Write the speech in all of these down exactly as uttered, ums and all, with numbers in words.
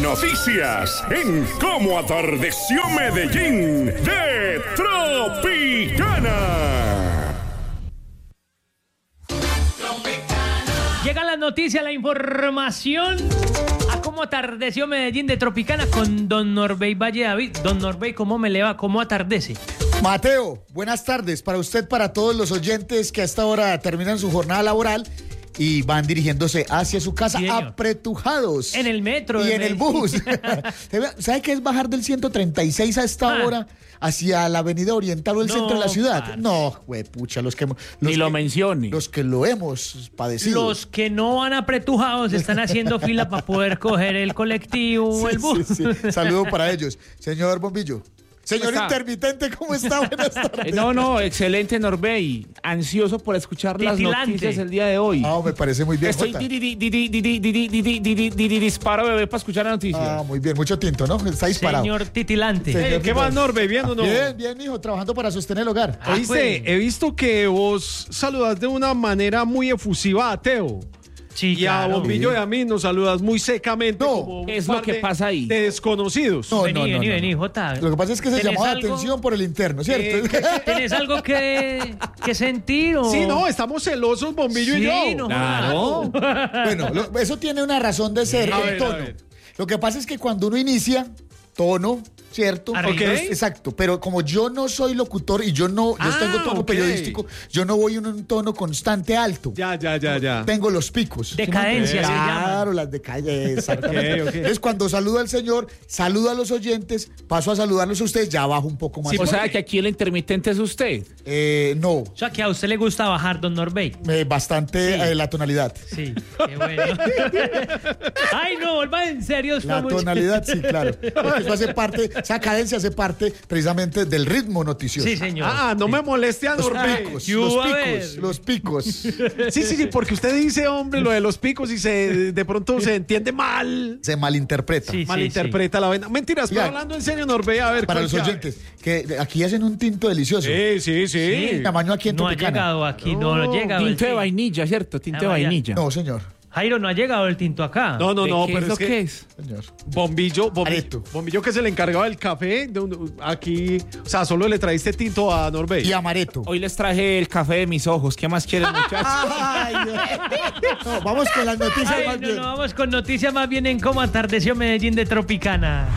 noticias en Cómo Atardeció Medellín de Tropicana. Llegan las noticias, la información a Cómo Atardeció Medellín de Tropicana con don Norbey Valle David. Don Norbey, ¿cómo me le va? ¿Cómo atardece? Mateo, buenas tardes para usted, para todos los oyentes que a esta hora terminan su jornada laboral y van dirigiéndose hacia su casa, sí, apretujados. En el metro. Y en el bus. ¿Sabe qué es bajar del ciento treinta y seis a esta ah. hora hacia la avenida Oriental o el no, centro de la ciudad? Parce. No, güey, pucha, los que... Los Ni que, lo mencione. Los que lo hemos padecido. Los que no van apretujados están haciendo fila para poder coger el colectivo o sí, el bus. Sí, sí. Saludo para ellos. Señor Bombillo. Señor intermitente, ¿cómo está? Buenas tardes. No, no, excelente, Norbey. Ansioso por escuchar Titilante. Las noticias el día de hoy. Ah, me parece muy bien. Estoy disparo, bebé, para escuchar la noticia. Ah, muy bien, mucho tinto, ¿no? Está disparado. Señor titilante. Señor hey, ¿Qué más, Norbey? ¿Bien o no? Bien, bien, hijo, trabajando para sostener el hogar. Ah, Oíste, he visto que vos saludás de una manera muy efusiva a Teo. Sí, y claro. a Bombillo y a mí nos saludas muy secamente. No, como ¿qué es lo que de, pasa ahí? De desconocidos. No, vení, no, no, vení, no, vení, no. Jota. Lo que pasa es que se llamó la atención por el interno, ¿cierto? Eh, ¿Tenés algo que, que sentir? O... Sí, no, estamos celosos, Bombillo sí, y yo. No, claro. Bueno, lo, eso tiene una razón de ser, a el ver, tono. Lo que pasa es que cuando uno inicia, tono... ¿Cierto? Okay. Exacto, pero como yo no soy locutor y yo no, ah, yo tengo tono okay. periodístico, yo no voy en un tono constante alto. Ya, ya, ya, ya. Tengo los picos. Decadencia, ¿sí? se llama. Claro, las decadencias, exactamente. Okay, okay. Entonces, cuando saludo al señor, saludo a los oyentes, paso a saludarlos a ustedes, ya bajo un poco más. Sí, o sea, que aquí el intermitente es usted. Eh, no. O sea, que a usted le gusta bajar, don Norbey. Eh, bastante sí. eh, la tonalidad. Sí, qué bueno. Ay, no, vuelva en serio. La tonalidad, sí, claro. Porque eso hace parte, esa cadencia hace parte precisamente del ritmo noticioso. Sí, señor. Ah, no sí. me moleste a Norbey. Los picos, los picos, los picos. Sí, sí, sí, porque usted dice, hombre, lo de los picos y se de pronto se entiende mal. Se malinterpreta. Sí, malinterpreta sí, la venta. Mentiras, pero hablando en serio, Norbey, a ver. Para los oyentes, que aquí hacen un tinto delicioso. Sí, sí, sí. El tamaño aquí en No Tropicana. ha llegado aquí, no, no ha llegado. Tinto de vainilla, ¿cierto? Tinto de vainilla. No, señor. Jairo, no ha llegado el tinto acá. No, no, no, ¿Qué pero es lo es que, que es? Señor. Bombillo, Bombillo, Areto. Bombillo que es el encargado del café, de un, aquí, o sea, solo le traíste tinto a Norbey. Y amaretto. Hoy les traje el café de mis ojos. ¿Qué más quieren, muchachos? Ay, no, vamos con las noticias Ay, más no, bien. no, vamos con noticias más bien en Cómo Atardeció Medellín de Tropicana.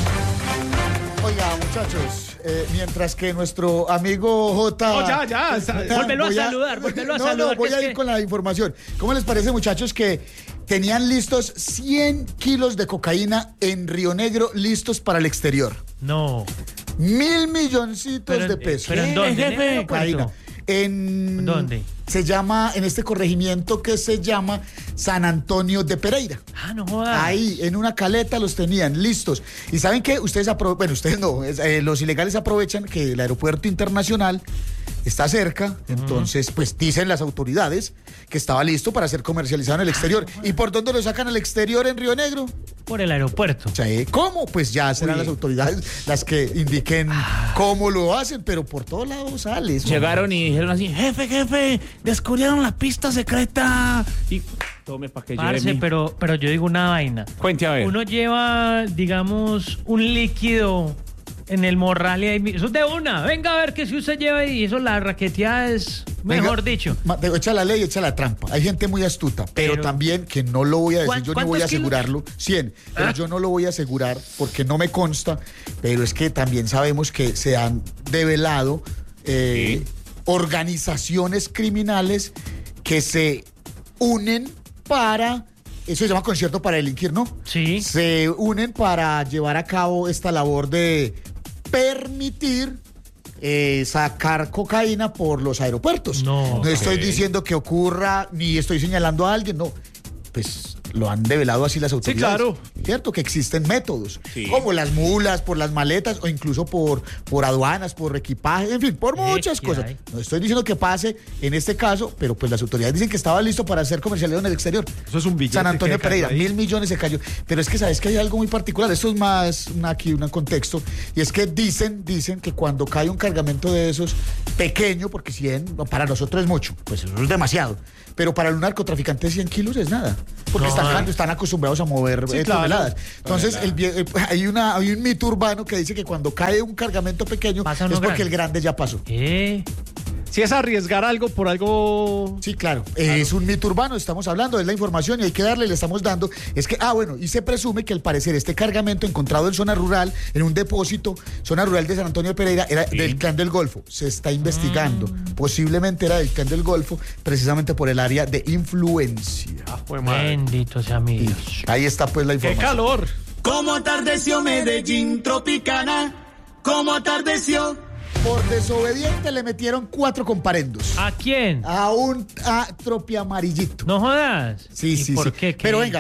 Oiga, muchachos, eh, mientras que nuestro amigo J... No, ya, ya. Vuélvelo a saludar, vuélvelo a no, saludar. No, voy a ir que... con la información. ¿Cómo les parece, muchachos, que tenían listos cien kilos de cocaína en Río Negro listos para el exterior? No. Mil milloncitos pero, de pesos. ¿Pero en dónde? ¿En ¿En cocaína. En... ¿Dónde? Se llama, en este corregimiento que se llama San Antonio de Pereira. Ah, no jodas. Ahí, en una caleta los tenían listos. Y ¿saben qué? Ustedes aprovechan, bueno, ustedes no, eh, los ilegales aprovechan que el aeropuerto internacional está cerca, uh-huh. Entonces, pues dicen las autoridades que estaba listo para ser comercializado en el exterior. Ah, ¿y por dónde lo sacan al exterior en Río Negro? Por el aeropuerto. Sí, ¿cómo? Pues ya serán Uy. las autoridades las que indiquen ah. cómo lo hacen, pero por todos lados sale. Llegaron y dijeron así, jefe, jefe, descubrieron la pista secreta. Y tome para que Parce, lleve pero, pero yo digo una vaina. Cuente a ver. Uno lleva, digamos, un líquido en el morral y ahí, eso es de una. Venga a ver que si usted lleva ahí, eso la raqueteada es, mejor Venga, dicho. Echa la ley, echa la trampa. Hay gente muy astuta, pero, pero también que no lo voy a decir, yo no voy a asegurarlo. cien, pero ¿Ah? yo no lo voy a asegurar porque no me consta, pero es que también sabemos que se han develado eh, ¿Sí? organizaciones criminales que se unen para... Eso se llama concierto para delinquir, ¿no? Sí. Se unen para llevar a cabo esta labor de permitir eh, sacar cocaína por los aeropuertos. No. No okay. estoy diciendo que ocurra, ni estoy señalando a alguien, no. Pues lo han develado así las autoridades. Sí, claro. Cierto que existen métodos, sí. como las mulas, por las maletas o incluso por, por aduanas, por equipaje, en fin, por muchas eh, cosas. Hay? No estoy diciendo que pase en este caso, pero pues las autoridades dicen que estaba listo para ser comercializado en el exterior. Eso es un billete. San Antonio Pereira, mil millones se cayó. Pero es que sabes que hay algo muy particular, esto es más una, aquí un contexto, y es que dicen, dicen que cuando cae un cargamento de esos pequeño, porque cien, para nosotros es mucho, pues eso es demasiado, pero para un narcotraficante cien kilos es nada, porque no. está atacando, están acostumbrados a mover Sí, eh, claro. toneladas. Entonces, el vie- eh, hay, una, hay un mito urbano que dice que cuando cae un cargamento pequeño Pasa es uno porque grande. el grande ya pasó. ¿Qué? Si es arriesgar algo por algo... Sí, claro. Eh, es un mito urbano, estamos hablando, es la información y hay que darle, le estamos dando. Es que, ah, bueno, y se presume que al parecer este cargamento encontrado en zona rural, en un depósito, zona rural de San Antonio de Pereira, era del Clan del Golfo. Se está investigando. Posiblemente era del Clan del Golfo, precisamente por el área de influencia. Ah, fue madre. Bendito sea mi Y Dios. ahí está pues la ¡Qué información. calor! Como atardeció Medellín Tropicana, como atardeció. Por desobediente le metieron cuatro comparendos. ¿A quién? A un a tropiamarillito. No jodas. Sí, ¿Y sí, por sí. qué? ¿Qué Pero hizo? venga,